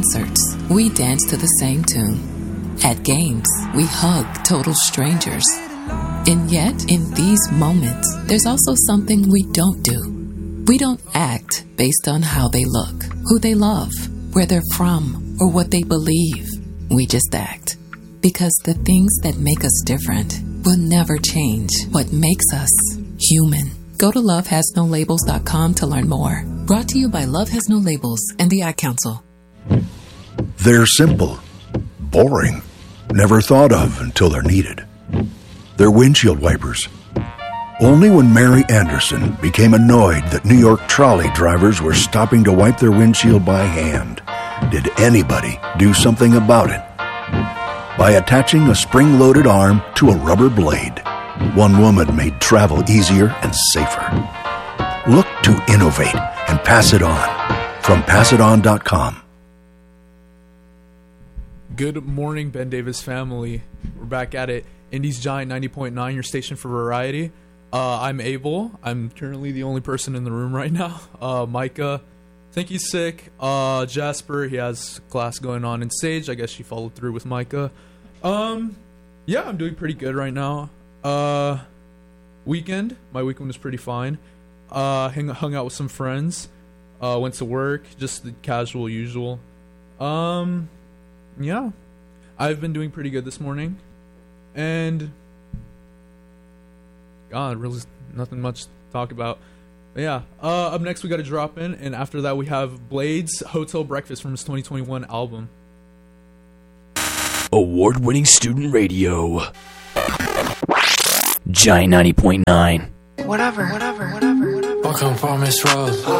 concerts, we dance to the same tune. At games, we hug total strangers. And yet, in these moments, there's also something we don't do. We don't act based on how they look, who they love, where they're from, or what they believe. We just act. Because the things that make us different will never change what makes us human. Go to lovehasnolabels.com to learn more. Brought to you by Love Has No Labels and the Ad Council. They're simple, boring, never thought of until they're needed. They're windshield wipers. Only when Mary Anderson became annoyed that New York trolley drivers were stopping to wipe their windshield by hand did anybody do something about it. By attaching a spring-loaded arm to a rubber blade, one woman made travel easier and safer. Look to innovate and pass it on. From PassItOn.com. Good morning, Ben Davis family. We're back at it. Indies Giant 90.9, your station for variety. I'm Abel. I'm currently the only person in the room right now. Micah, I think he's sick. Jasper, he has class going on. And Sage, I guess she followed through with Micah. Yeah, I'm doing pretty good right now. My weekend was pretty fine. Hung out with some friends. Went to work, just the casual usual. Yeah, I've been doing pretty good this morning. And God, really nothing much to talk about. But yeah, up next we got to drop in, and after that we have Blade's Hotel Breakfast from his 2021 album. Award-winning student radio. Giant 90.9. Whatever. Welcome for Miss Rose.